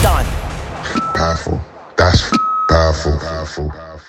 done. Powerful. That's powerful.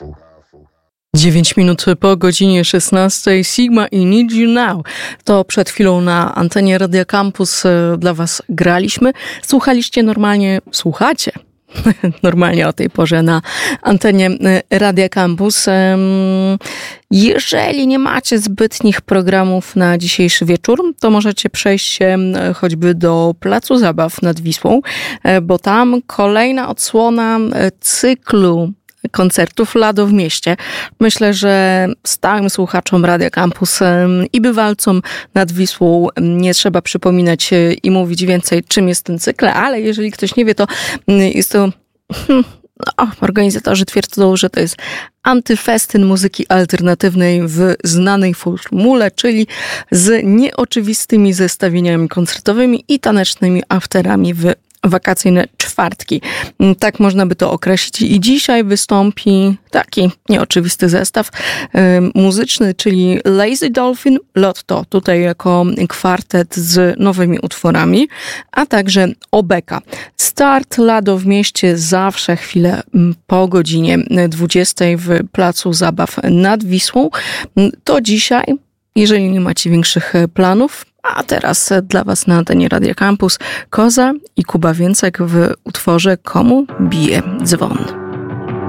9 minut po godzinie 16. Sigma i Need You Now. To przed chwilą na antenie Radia Campus dla was graliśmy. Słuchacie normalnie o tej porze na antenie Radia Campus. Jeżeli nie macie zbytnich programów na dzisiejszy wieczór, to możecie przejść się choćby do Placu Zabaw nad Wisłą, bo tam kolejna odsłona cyklu koncertów Lado w mieście. Myślę, że stałym słuchaczom Radia Campus i bywalcom nad Wisłą nie trzeba przypominać i mówić więcej, czym jest ten cykl, ale jeżeli ktoś nie wie, to jest to... Organizatorzy twierdzą, że to jest antyfestyn muzyki alternatywnej w znanej formule, czyli z nieoczywistymi zestawieniami koncertowymi i tanecznymi afterami w wakacyjne czwartki. Tak można by to określić. I dzisiaj wystąpi taki nieoczywisty zestaw muzyczny, czyli Lazy Dolphin, Lotto, tutaj jako kwartet z nowymi utworami, a także Obeka. Start Lado w mieście zawsze chwilę po godzinie 20 w Placu Zabaw nad Wisłą. To dzisiaj, jeżeli nie macie większych planów. A teraz dla was na antenie Radia Campus Koza i Kuba Więcek w utworze Komu bije dzwon.